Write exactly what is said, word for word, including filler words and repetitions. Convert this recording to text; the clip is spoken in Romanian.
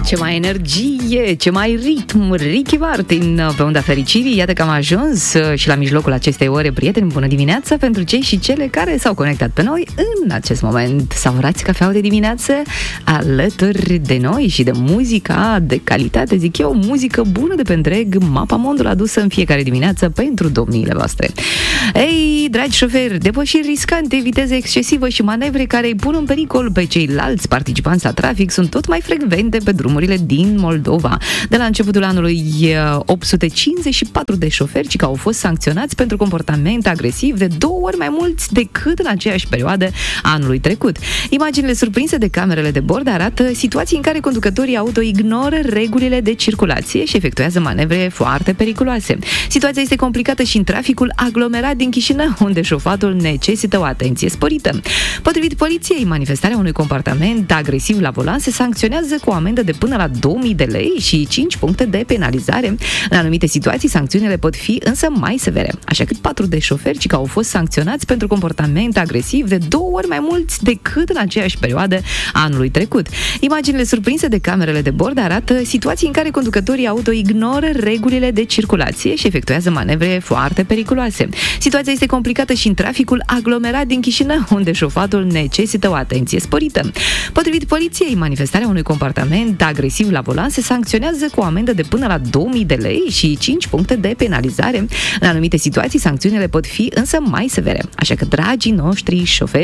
Ce mai energie, ce mai ritm, Ricky Martin pe unda fericirii. Iată că am ajuns și la mijlocul acestei ore. Prieteni, bună dimineața pentru cei și cele care s-au conectat pe noi în acest moment. Savurați cafeaua de dimineață alături de noi și de muzica de calitate, zic eu, muzică bună de pe întreg mapamondul adusă în fiecare dimineață pentru domniile voastre. Ei, dragi șoferi, depășiri riscante, viteză excesivă și manevre care îi pun în pericol pe ceilalți participanți la trafic sunt tot mai frecvente pe drumurile din Moldova. De la începutul anului, opt sute cincizeci și patru de șoferi ci că au fost sancționați pentru comportament agresiv, de două ori mai mulți decât în aceeași perioadă anului trecut. Imaginile surprinse de camerele de bord arată situații în care conducătorii auto ignoră regulile de circulație și efectuează manevre foarte periculoase. Situația este complicată și în traficul aglomerat din Chișinău, unde șofatul necesită o atenție sporită. Potrivit poliției, manifestarea unui comportament agresiv la volan se sancționează cu o amendă de până la două mii de lei și cinci puncte de penalizare. În anumite situații, sancțiunile pot fi însă mai severe. Așa că patru de șoferi ci că au fost sancționați pentru comportament agresiv, de două ori mai mulți decât în aceeași perioadă anului trecut. Imaginile surprinse de camerele de bord arată situații în care conducătorii auto ignoră regulile de circulație și efectuează manevre foarte periculoase. Situația este complicată și în traficul aglomerat din Chișinău, unde șofatul necesită o atenție sporită. Potrivit poliției, manifestarea unui comportament agresiv la volan se sancționează cu o amendă de până la două mii de lei și cinci puncte de penalizare. În anumite situații, sancțiunile pot fi însă mai severe. Așa că, dragii noștri șoferi,